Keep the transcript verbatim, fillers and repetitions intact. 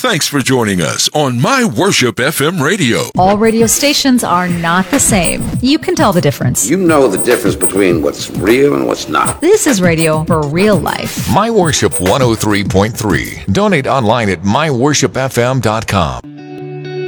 Thanks for joining us on My Worship F M Radio. All radio stations are not the same. You can tell the difference. You know the difference between what's real and what's not. This is radio for real life. My Worship one oh three point three. Donate online at my worship f m dot com.